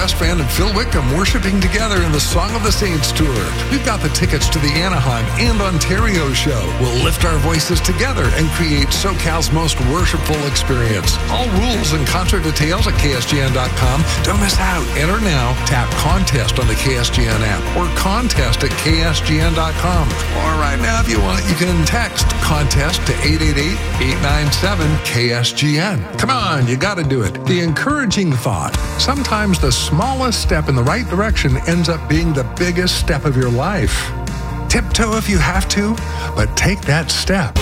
Brass Band and Phil Wickham worshiping together in the Song of the Saints tour. We've got the tickets to the Anaheim and Ontario show. We'll lift our voices together and create SoCal's most worshipful experience. All rules and concert details at KSGN.com. Don't miss out. Enter now. Tap contest on the KSGN app or contest at KSGN.com. Or right now, if you want, you can text contest to 888-897-KSGN. Come on, you got to do it. The encouraging thought. Sometimes the smallest step in the right direction ends up being the biggest step of your life. Tiptoe if you have to, but take that step.